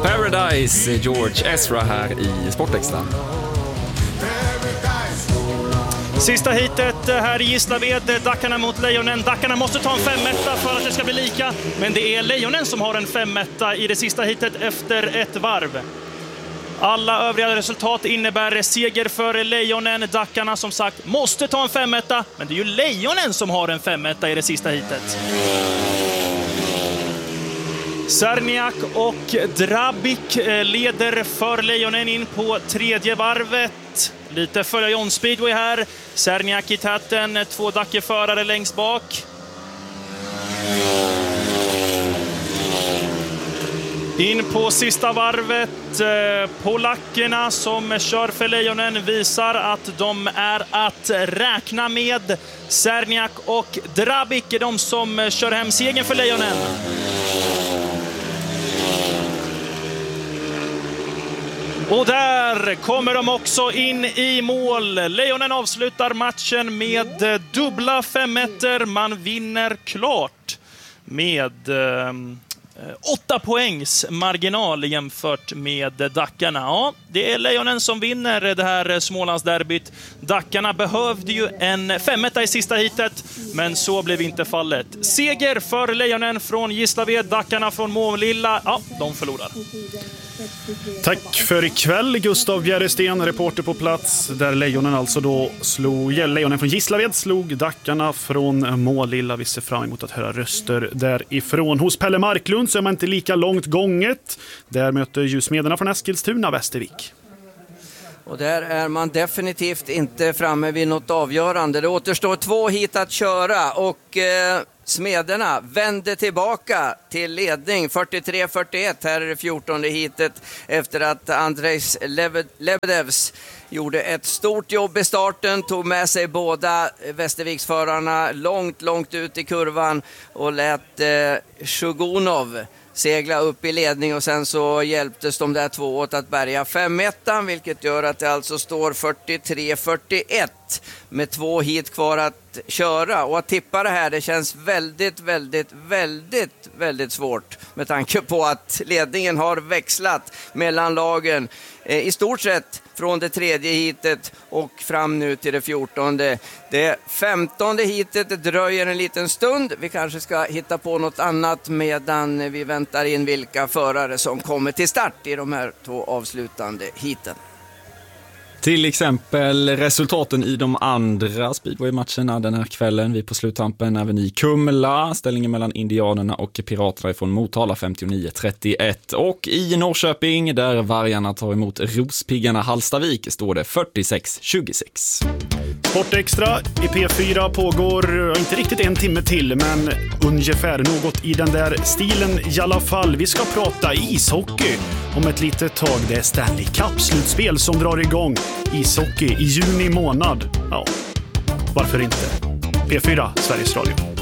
Paradise, George Ezra här i Sportextra. Sista hitet här i Gislaved, Dackarna mot Lejonen. Dackarna måste ta en 5-1 för att det ska bli lika. Men det är Lejonen som har en 5-1 i det sista hitet efter ett varv. Alla övriga resultat innebär seger för Lejonen. Dackarna som sagt måste ta en 5-1, men det är ju Lejonen som har en 5-1 i det sista hitet. Cerniak och Drabik leder för Lejonen in på tredje varvet. Lite följer John Speedway här. Cerniak i täten, 2 Dackeförare längst bak. In på sista varvet. Polackerna som kör för Lejonen visar att de är att räkna med. Cerniak och Drabik är de som kör hem segern för Lejonen. Och där kommer de också in i mål. Lejonen avslutar matchen med dubbla 5-1. Man vinner klart med 8 poängs marginal jämfört med Dackarna. Ja, det är Lejonen som vinner det här Smålandsderbyt. Dackarna behövde ju en 5-1 i sista hitet, men så blev inte fallet. Seger för Lejonen från Gislaved, Dackarna från Målilla. Ja, de förlorar. Tack för ikväll, Gustav Bjärresten, reporter på plats, där Lejonen alltså då Lejonen från Gislaved slog Dackarna från Målilla. Vi ser fram emot att höra röster därifrån. Hos Pelle Marklund så är man inte lika långt gånget. Där möter ju Smederna från Eskilstuna Västervik. Och där är man definitivt inte framme vid något avgörande. Det återstår 2 hit att köra och Smederna vände tillbaka till ledning 43-41 här i det 14:e hitet efter att Andrejs Lebedevs gjorde ett stort jobb i starten, tog med sig båda Västerviksförarna långt ut i kurvan och lät Shugunov segla upp i ledning och sen så hjälptes de där 2 åt att bärga 5-1, vilket gör att det alltså står 43-41 med 2 hit kvar att köra. Och att tippa det här, det känns väldigt svårt med tanke på att ledningen har växlat mellan lagen i stort sett från det 3:e hitet och fram nu till det 14:e. Det 15:e hitet dröjer en liten stund. Vi kanske ska hitta på något annat medan vi väntar in vilka förare som kommer till start i de här 2 avslutande hiten. Till exempel resultaten i de andra speedway-matcherna den här kvällen. Vi på sluttampen även i Kumla. Ställningen mellan Indianerna och Piraterna från Motala 59-31. Och i Norrköping där Vargarna tar emot Rospiggarna Hallstavik står det 46-26. Sportextra i P4 pågår inte riktigt 1 timme till, men ungefär något i den där stilen i alla fall. Vi ska prata ishockey om ett litet tag. Det är Stanley Cup-slutspel som drar igång. Ishockey i juni månad. Ja, varför inte? P4, Sveriges Radio.